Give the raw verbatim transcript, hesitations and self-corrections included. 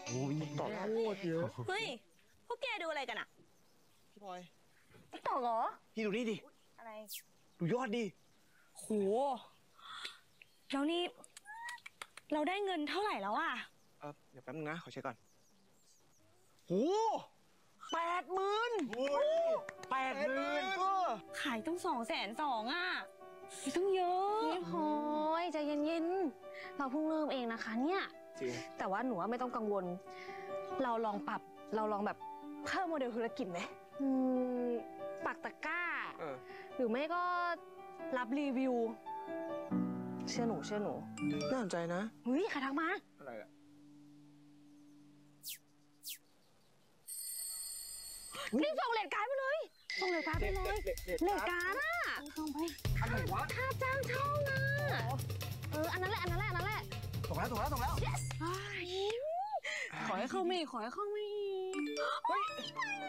โอ้ยต่อโคตรเยอะเฮ้ย พวกแกดูอะไรกันอะพี่พลอยติ๊กต็อกเหรอพี่ดูนี่ดิอะไรดูยอดดิโห แล้วนี่ เราได้เงินเท่าไหร่แล้วอะเออเดี๋ยวแป๊บนึงนะ ขอเช็คก่อนโหแปดหมื่นแปดหมื่นขายต้องสองแสนสองอะมีต้องเยอะพี่พลอยใจเย็นๆเราเพิ่งเริ่มเองนะคะเนี่ยจริงแต่ว่าหนูว่าไม่ต้องกังวล เราลองปรับเราลองแบบเพิ่มโมเดลธุรกิจไหมอืมปักตะกร้าเออหรือไม่ก็รับรีวิว เชื่อหนูเชื่อหนูน่าสนใจนะเฮ้ยใครทักมาอะไรอะรีบส่งเลทการ์ดไปเลยส่งเลทการ์ดไปเลยเลทการ์ดอะส่งไปอะไรวะค่าจ้างช่องอะเอออันนั้นแหละอันนั้นแหละอันนั้นแหละส่งแล้วส่งแล้วส่งแล้วขอให้เข้าไม่ขอให้เข้าไม่เฮ้ย